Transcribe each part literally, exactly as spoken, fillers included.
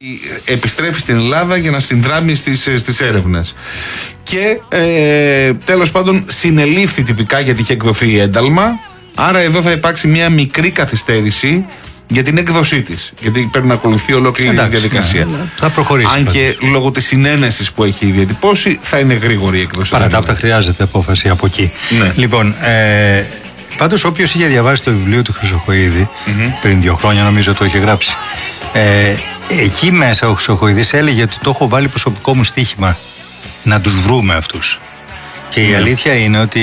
Επιστρέφει στην Ελλάδα για να συνδράμει στις, στις έρευνες. Και ε, τέλος πάντων συνελήφθη τυπικά γιατί είχε εκδοθεί ένταλμα. Άρα εδώ θα υπάρξει μια μικρή καθυστέρηση για την έκδοσή της. Γιατί πρέπει να ακολουθεί ολόκληρη η διαδικασία. Ναι, θα προχωρήσει. Αν και λόγω της συνένεσης που έχει διατυπώσει θα είναι γρήγορη η έκδοση. Παρά τα αυτά χρειάζεται απόφαση από εκεί. Ναι. Λοιπόν, ε, πάντως όποιος είχε διαβάσει το βιβλίο του Χρυσοχοΐδη mm-hmm. πριν δύο χρόνια, νομίζω το είχε γράψει. Ε, εκεί μέσα ο Χρυσοχοΐδης έλεγε ότι το έχω βάλει προσωπικό μου στοίχημα να τους βρούμε αυτούς. Και mm. η αλήθεια είναι ότι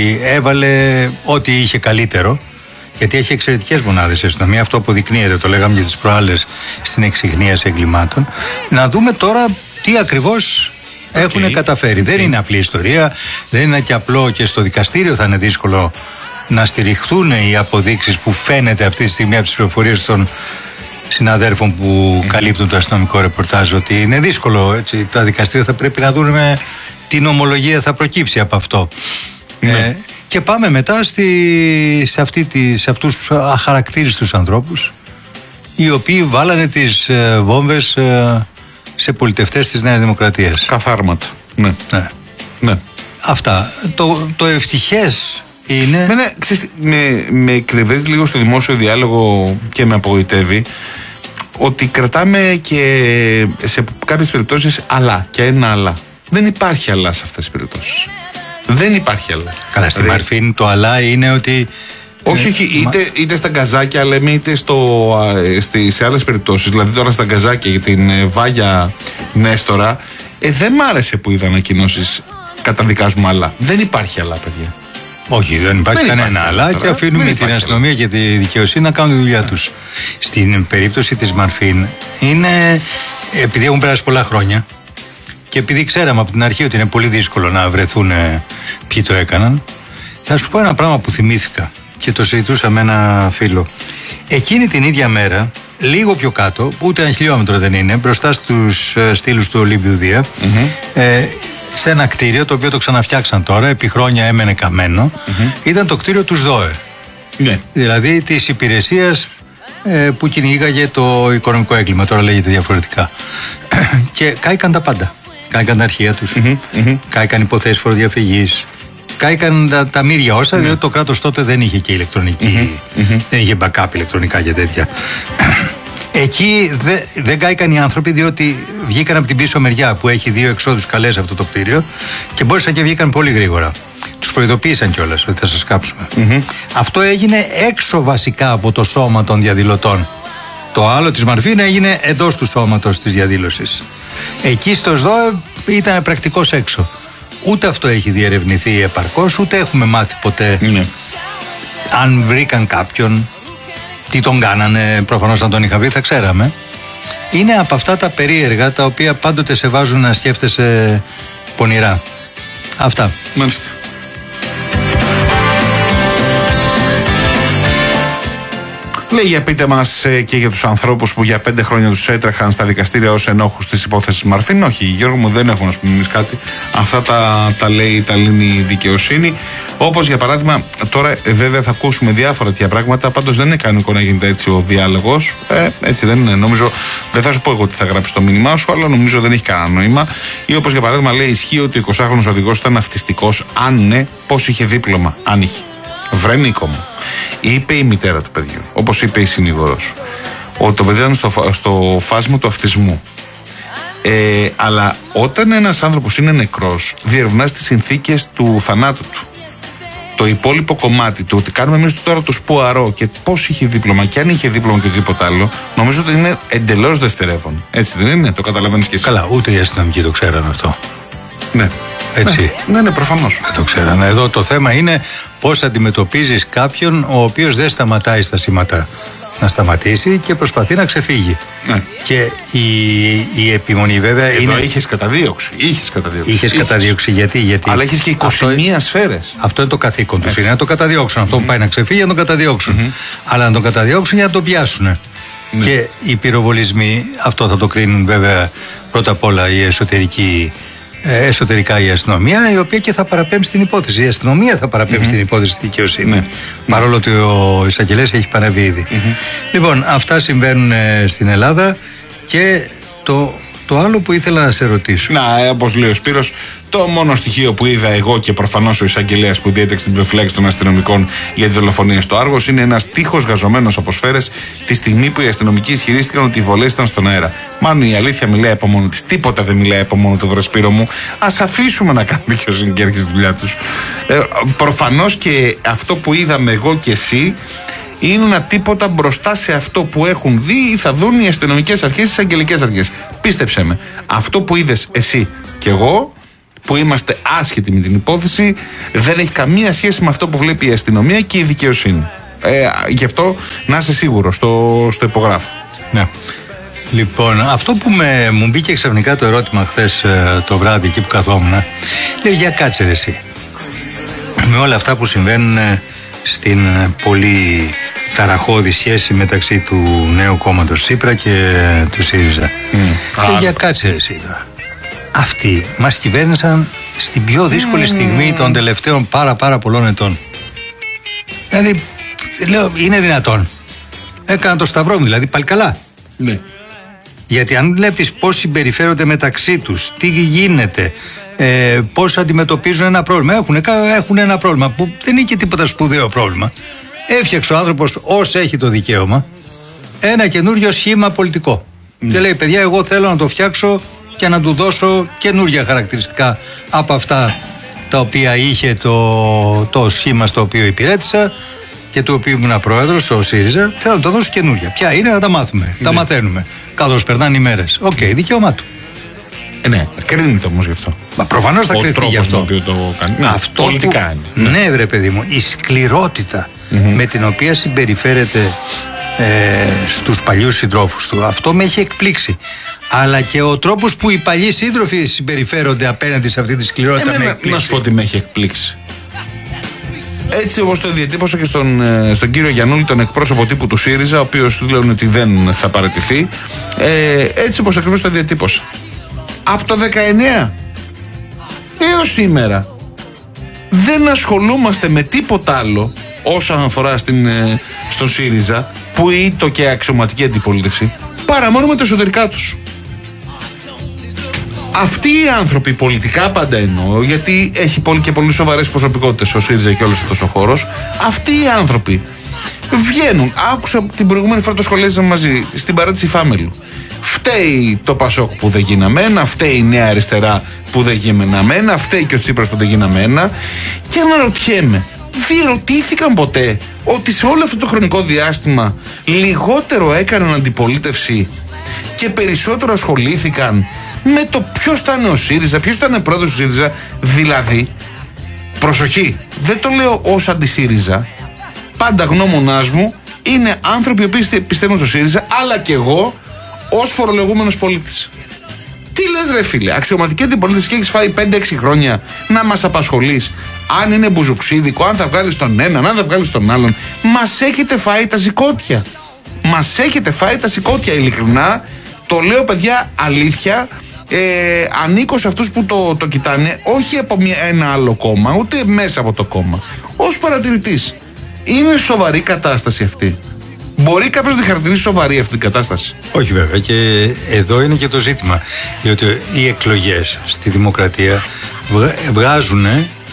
έβαλε ό,τι είχε καλύτερο, γιατί έχει εξαιρετικές μονάδες η αστυνομία. Αυτό αποδεικνύεται, το λέγαμε για τις προάλλες στην εξιχνίαση εγκλημάτων. Να δούμε τώρα τι ακριβώς okay. έχουν καταφέρει. Okay. Δεν είναι απλή ιστορία, δεν είναι και απλό, και στο δικαστήριο θα είναι δύσκολο να στηριχθούν οι αποδείξεις που φαίνεται αυτή τη στιγμή από τις πληροφορίες των συναδέρφων που mm. καλύπτουν το αστυνομικό ρεπορτάζ, ότι είναι δύσκολο. Έτσι, τα δικαστήρια θα πρέπει να δουν με την ομολογία θα προκύψει από αυτό. Mm. Ε, και πάμε μετά στη, σε, αυτή τη, σε αυτούς τους αχαρακτήριστους ανθρώπους, οι οποίοι βάλανε τις ε, βόμβες ε, σε πολιτευτές της Νέας Δημοκρατίας. Καθάρματα. Ναι. Ναι. ναι. Αυτά. Το, το ευτυχές είναι... Με, ναι, ξέρεις, με, με κρυβεύει λίγο στο δημόσιο διάλογο και με απογοητεύει ότι κρατάμε και σε κάποιες περιπτώσεις αλλά και ένα αλλά. Δεν υπάρχει αλλά σε αυτές τις περιπτώσεις. Δεν υπάρχει αλλά. Καλά, στη δηλαδή, Μαρφίν το αλλά είναι ότι... Όχι, όχι, είτε, είτε στα γκαζάκια λέμε, είτε στο, στη, σε άλλες περιπτώσεις. Δηλαδή τώρα στα γκαζάκια για την ε, Βάγια Νέστορα, ε, δεν μ' άρεσε που είδα ανακοινώσεις καταδικάζουμε αλλά. Δεν υπάρχει αλλά, παιδιά. Όχι, δεν υπάρχει δεν κανένα αλλά, αλλά και αφήνουμε την αστυνομία και τη δικαιοσύνη να κάνουν τη δουλειά τους. Στην περίπτωση της Μαρφίν είναι, επειδή έχουν περάσει πολλά χρόνια και επειδή ξέραμε από την αρχή ότι είναι πολύ δύσκολο να βρεθούν ποιοι το έκαναν, θα σου πω ένα πράγμα που θυμήθηκα και το συζητούσα με ένα φίλο. Εκείνη την ίδια μέρα, λίγο πιο κάτω, ούτε ένα χιλιόμετρο δεν είναι, μπροστά στους στήλους του Ολύμπιου Δία, mm-hmm. ε, σε ένα κτίριο το οποίο το ξαναφτιάξαν τώρα, επί χρόνια έμενε καμένο, mm-hmm. ήταν το κτίριο του ΣΔΟΕ. Yeah. Δηλαδή της υπηρεσίας ε, που κυνήγαγε το οικονομικό έγκλημα, τώρα λέγεται διαφορετικά. Και κάηκαν τα πάντα. Κάηκαν τα αρχεία τους, mm-hmm. Mm-hmm. κάηκαν υποθέσεις φοροδιαφυγής, κάηκαν τα, τα μύρια όσα, mm-hmm. διότι το κράτος τότε δεν είχε και ηλεκτρονική, mm-hmm. δεν είχε backup ηλεκτρονικά και τέτοια. Εκεί δε, δεν κάηκαν οι άνθρωποι, διότι βγήκαν από την πίσω μεριά που έχει δύο εξόδους καλές αυτό το κτίριο και μπόρεσαν και βγήκαν πολύ γρήγορα. Τους προειδοποίησαν κιόλας ότι θα σας κάψουμε. Mm-hmm. Αυτό έγινε έξω βασικά από το σώμα των διαδηλωτών. Το άλλο της Μαρφίν έγινε εντός του σώματος της διαδήλωσης. Εκεί στο ΣΔΟΕ ήταν πρακτικώς έξω. Ούτε αυτό έχει διερευνηθεί επαρκώς, ούτε έχουμε μάθει ποτέ mm-hmm. αν βρήκαν κάποιον, τι τον κάνανε. Προφανώς αν τον είχα βρει θα ξέραμε. Είναι από αυτά τα περίεργα τα οποία πάντοτε σε βάζουν να σκέφτεσαι πονηρά. Αυτά. Μάλιστα. Λέει, για πείτε μας ε, και για τους ανθρώπους που για πέντε χρόνια τους έτρεχαν στα δικαστήρια ως ενόχους της υπόθεσης Μαρφίν. Όχι, Γιώργο μου, δεν έχουμε να σου πούμε εμείς κάτι. Αυτά τα, τα λέει, τα λύνει η δικαιοσύνη. Όπως για παράδειγμα, τώρα ε, βέβαια θα ακούσουμε διάφορα τέτοια πράγματα. Πάντως δεν είναι κανονικό να γίνεται έτσι ο διάλογος. Ε, έτσι δεν είναι. Νομίζω, δεν θα σου πω εγώ τι θα γράψει το μήνυμά σου, αλλά νομίζω δεν έχει κανένα νόημα. Ή όπως για παράδειγμα λέει, ισχύει ότι ο εικοσάχρονος οδηγός ήταν αυτιστικός. Αν ναι, πώς είχε δίπλωμα, αν είχε. Βρε Νίκο μου, είπε η μητέρα του παιδιού, όπως είπε η συνήγορος, ότι το παιδί ήταν στο, στο φάσμα του αυτισμού. Ε, αλλά όταν ένας άνθρωπος είναι νεκρός, διερευνάς τις συνθήκες του θανάτου του. Το υπόλοιπο κομμάτι του, ότι κάνουμε εμείς τώρα το σπουαρό και πώς είχε δίπλωμα και αν είχε δίπλωμα και οτιδήποτε άλλο, νομίζω ότι είναι εντελώς δευτερεύον. Έτσι δεν είναι, το καταλαβαίνεις και εσύ. Καλά, ούτε οι αστυνομικοί το ξέραν αυτό. Ναι. Έτσι. Ναι, ναι, ναι, προφανώς. Δεν το ξέρανε. Εδώ το θέμα είναι πώς αντιμετωπίζεις κάποιον ο οποίος δεν σταματάει στα σήματα να σταματήσει και προσπαθεί να ξεφύγει. Ναι. Και η, η επιμονή βέβαια εδώ είναι... είχες καταδίωξη. Είχες καταδίωξη. Είχες καταδίωξη γιατί, γιατί... Αλλά είχες και είκοσι μία αυτό, σφαίρες. Αυτό είναι το καθήκον τους. Είναι να το καταδιώξουν. Αυτό mm-hmm. που πάει να ξεφύγει να τον καταδιώξουν. Mm-hmm. Αλλά να τον καταδιώξουν για να τον πιάσουν. Ναι. Και οι πυροβολισμοί, αυτό θα το κρίνουν βέβαια πρώτα απ' όλα η εσωτερική... εσωτερικά η αστυνομία, η οποία και θα παραπέμψει την υπόθεση. Η αστυνομία θα παραπέμψει mm-hmm. την υπόθεση στη δικαιοσύνη. Mm-hmm. Παρόλο ότι ο εισαγγελέας έχει παραβεί ήδη. Mm-hmm. Λοιπόν, αυτά συμβαίνουν στην Ελλάδα και Το, το άλλο που ήθελα να σε ρωτήσω. Να, όπως λέει ο Σπύρος, το μόνο στοιχείο που είδα εγώ και προφανώς ο εισαγγελέας που διέταξε την προφυλάξη των αστυνομικών για τη δολοφονία στο Άργος είναι ένας τείχος γαζωμένος από σφαίρες τη στιγμή που οι αστυνομικοί ισχυρίστηκαν ότι οι βολές ήταν στον αέρα. Μάλλον η αλήθεια μιλάει από μόνο της. Τίποτα δεν μιλάει από μόνο του, βρε Σπύρο μου. Ας αφήσουμε να κάνουν δικαιοσύνη και έρχεται στη δουλειά τους. Ε, προφανώς και αυτό που είδαμε εγώ και εσύ είναι ένα τίποτα μπροστά σε αυτό που έχουν δει ή θα δουν οι αστυνομικές αρχές, οι εισαγγελικές αρχές. Πίστεψε με, αυτό που είδες εσύ και εγώ, που είμαστε άσχετοι με την υπόθεση, δεν έχει καμία σχέση με αυτό που βλέπει η αστυνομία και η δικαιοσύνη. Ε, γι' αυτό να είσαι σίγουρος, στο, στο υπογράφω. Ναι. Λοιπόν, αυτό που με, μου μπήκε ξαφνικά το ερώτημα χθες το βράδυ εκεί που καθόμουν, λέω για κάτσε ρε εσύ. Με όλα αυτά που συμβαίνουν στην πολύ ταραχώδη σχέση μεταξύ του νέου κόμματος Τσίπρα και του ΣΥΡΙΖΑ. Mm. Λέω για κάτσε ρε εσύ. Αυτοί μας κυβέρνησαν στην πιο δύσκολη mm. στιγμή των τελευταίων πάρα πάρα πολλών ετών. Δηλαδή, λέω, είναι δυνατόν. Έκανα το σταυρό μου, δηλαδή πάλι καλά. Ναι. Γιατί αν βλέπεις πώς συμπεριφέρονται μεταξύ τους, τι γίνεται, ε, πώς αντιμετωπίζουν ένα πρόβλημα. Έχουν, έχουν ένα πρόβλημα που δεν είναι και τίποτα σπουδαίο πρόβλημα. Έφτιαξε ο άνθρωπος όσο έχει το δικαίωμα ένα καινούριο σχήμα πολιτικό. Mm. Και λέει, παιδιά, εγώ θέλω να το φτιάξω και να του δώσω καινούργια χαρακτηριστικά από αυτά τα οποία είχε το, το σχήμα στο οποίο υπηρέτησα και του οποίου ήμουν πρόεδρος, ο ΣΥΡΙΖΑ. Θέλω να το δώσω καινούργια. Ποια είναι, να τα μάθουμε. Mm. Τα μαθαίνουμε. Καθώς περνάνε οι μέρες. Οκ, okay, δικαίωμά του. Ε, ναι, κρίνεται όμως γι' αυτό. Μα προφανώς θα κρίνεται γι' αυτό. Το το κάνει. Ναι, αυτό πολιτικά που, είναι. Ναι, βρε παιδί μου, η σκληρότητα mm-hmm. με την οποία συμπεριφέρεται ε, στους παλιούς συντρόφους του, αυτό με έχει εκπλήξει. Αλλά και ο τρόπος που οι παλιοί σύντροφοι συμπεριφέρονται απέναντι σε αυτή τη σκληρότητα. Εμένα, με εκπλήξει. Να σου πω ότι με έχει εκπλήξει. Έτσι όπως το διατύπωσα και στον, στον κύριο Γιαννούλη, τον εκπρόσωπο τύπου του ΣΥΡΙΖΑ, ο οποίος του λένε ότι δεν θα παραιτηθεί, ε, έτσι όπως ακριβώς το διατύπωσα. Από το δεκαεννιά έως σήμερα δεν ασχολούμαστε με τίποτα άλλο όσον αφορά στην, στον ΣΥΡΙΖΑ, που ήτο και αξιωματική αντιπολίτευση, παρά μόνο με τα εσωτερικά τους. Αυτοί οι άνθρωποι, πολιτικά πάντα εννοώ, γιατί έχει πολύ και πολύ σοβαρές προσωπικότητες ο ΣΥΡΙΖΑ και όλος αυτός ο χώρος, αυτοί οι άνθρωποι βγαίνουν. Άκουσα την προηγούμενη φορά το σχολιάζαμε μαζί στην παράτηση Φάμελου. Φταίει το Πασόκ που δεν γίναμε ένα, φταίει η Νέα Αριστερά που δεν γίναμε ένα, φταίει και ο Τσίπρας που δεν γίναμε ένα. Και αναρωτιέμαι, διερωτήθηκαν ποτέ ότι σε όλο αυτό το χρονικό διάστημα λιγότερο έκαναν αντιπολίτευση και περισσότερο ασχολήθηκαν με το ποιος θα είναι ο ΣΥΡΙΖΑ, ποιος θα είναι πρόεδρος του ΣΥΡΙΖΑ? Δηλαδή, προσοχή, δεν το λέω ως αντι-ΣΥΡΙΖΑ, πάντα γνώμονάς μου είναι άνθρωποι που πιστεύουν στο ΣΥΡΙΖΑ, αλλά και εγώ ως φορολογούμενος πολίτης. Τι λες ρε φίλε, αξιωματική αντιπολίτευση και έχεις φάει πέντε έξι χρόνια να μας απασχολείς? Αν είναι μπουζουξίδικο, αν θα βγάλεις τον έναν, αν θα βγάλεις τον άλλον, μας έχετε φάει τα σηκώτια. Μας έχετε φάει τα σηκώτια, ειλικρινά. Το λέω, παιδιά, αλήθεια. Ε, ανήκω σε αυτούς που το, το κοιτάνε, όχι από μια, ένα άλλο κόμμα, ούτε μέσα από το κόμμα. Ως παρατηρητής. Είναι σοβαρή κατάσταση αυτή. Μπορεί κάποιος να τη χαρακτηρίσει σοβαρή αυτή την κατάσταση? Όχι βέβαια, και εδώ είναι και το ζήτημα. Διότι οι εκλογές στη δημοκρατία βγάζουν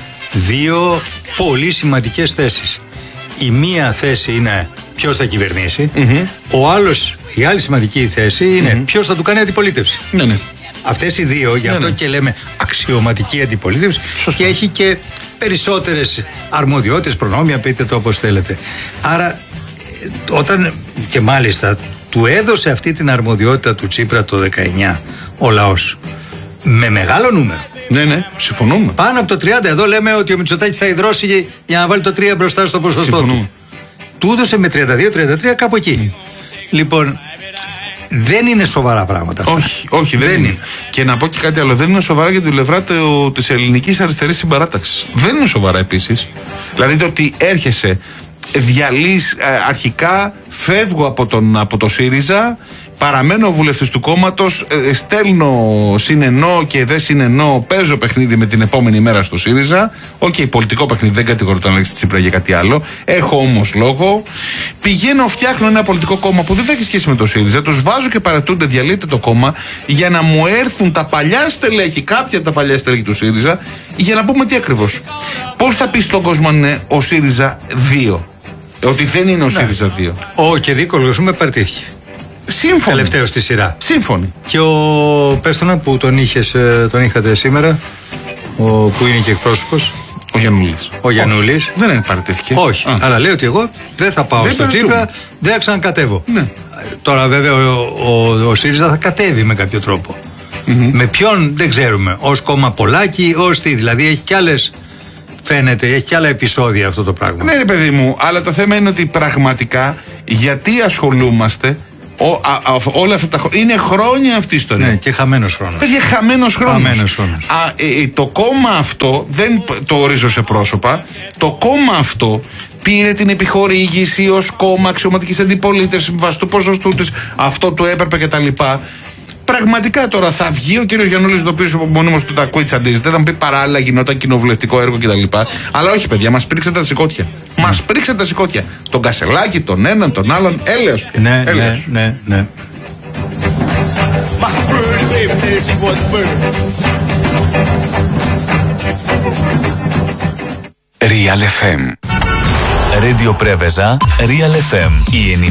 δύο πολύ σημαντικές θέσεις. Η μία θέση είναι ποιος θα κυβερνήσει, mm-hmm. ο άλλος, η άλλη σημαντική θέση είναι mm-hmm. ποιος θα του κάνει αντιπολίτευση. Ναι, ναι. Αυτές οι δύο, γι' αυτό ναι, ναι. και λέμε αξιωματική αντιπολίτευση. Σωστό. Και έχει και περισσότερες αρμοδιότητες, προνόμια, πείτε το όπως θέλετε. Άρα, όταν και μάλιστα του έδωσε αυτή την αρμοδιότητα του Τσίπρα το δεκαεννιά ο λαός, με μεγάλο νούμερο. Ναι, ναι, συμφωνούμε. Πάνω από το τριάντα, εδώ λέμε ότι ο Μητσοτάκης θα υδρώσει για να βάλει το τρία μπροστά στο ποσοστό συμφωνούμε. του. Του έδωσε με τριάντα δύο τριάντα τρία κάπου εκεί. Mm. Λοιπόν, δεν είναι σοβαρά πράγματα αυτά. Όχι, όχι, δεν, δεν είναι. είναι. Και να πω και κάτι άλλο, δεν είναι σοβαρά για την πλευρά της ελληνικής αριστερής συμπαράταξης. Δεν είναι σοβαρά επίσης. Δηλαδή το ότι έρχεσαι, διαλύεις, αρχικά φεύγω από, τον, από το ΣΥΡΙΖΑ Παραμένω βουλευτής του κόμματος, ε, στέλνω, συνενώ και δεν συνενώ, παίζω παιχνίδι με την επόμενη μέρα στο ΣΥΡΙΖΑ. Οκ, okay, πολιτικό παιχνίδι, δεν κατηγορώ τον Αλέξη Τσίπρα για κάτι άλλο. Έχω όμως λόγο. Πηγαίνω, φτιάχνω ένα πολιτικό κόμμα που δεν θα έχει σχέση με το ΣΥΡΙΖΑ. Τους βάζω και παρατούνται, διαλύεται το κόμμα για να μου έρθουν τα παλιά στελέχη, κάποια από τα παλιά στελέχη του ΣΥΡΙΖΑ, για να πούμε τι ακριβώς. Πώς θα πει στον κόσμο αν είναι ο ΣΥΡΙΖΑ δύο? Ότι δεν είναι ο ναι. ΣΥΡΙΖΑ δύο. Ο Κεδίκολος με παραιτήθηκε. Σύμφωνοι. Τελευταίο στη σειρά. Σύμφωνοι. Και ο Πέστονα που τον, είχες, τον είχατε σήμερα, ο, που είναι και εκπρόσωπος. Ο Γιαννούλης. Ο Γιαννούλης. Δεν είναι παραιτήθηκε. Όχι. Α. Αλλά λέει ότι εγώ δεν θα πάω δεν στο Τσίπρα, δεν θα ξανακατεύω. Ναι. Τώρα βέβαια ο, ο, ο ΣΥΡΙΖΑ θα κατέβει με κάποιο τρόπο. Mm-hmm. Με ποιον δεν ξέρουμε. Ως κόμμα Πολάκη, ως τι. Δηλαδή έχει κι άλλες. Φαίνεται, έχει κι άλλα επεισόδια αυτό το πράγμα. Ναι, ρε παιδί μου, αλλά το θέμα είναι ότι πραγματικά γιατί ασχολούμαστε ο, α, α, όλα αυτά τα χρόνια. Είναι χρόνια αυτή η ιστορία. Ναι, και χαμένος χρόνος. Παιδιά, χαμένος χρόνος. Χαμένος χρόνος. Α, ε, το κόμμα αυτό, δεν το ορίζω σε πρόσωπα, το κόμμα αυτό πήρε την επιχορήγηση ως κόμμα αξιωματικής αντιπολίτευσης βάσει του ποσοστού της, αυτό του έπρεπε κτλ. Πραγματικά τώρα θα βγει ο κύριος Γιαννούλης, το οποίο μονίμως του τα ακούει, τσαντίζεται, θα μου πει παράλληλα γινόταν κοινοβουλευτικό έργο κτλ. Αλλά όχι, παιδιά, μας πρίξατε τα σηκώτια. Mm. Μας πρίξατε τα σηκώτια. Τον Κασελάκη, τον έναν, τον άλλον, έλεος. Ναι, έλεος. ναι, ναι, ναι. Real εφ εμ. Radio Preveza, Real εφ εμ.